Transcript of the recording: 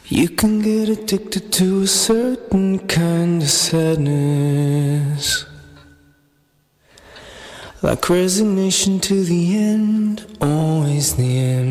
You can get addicted to a certain kind of sadness, like resignation to the end, always the end.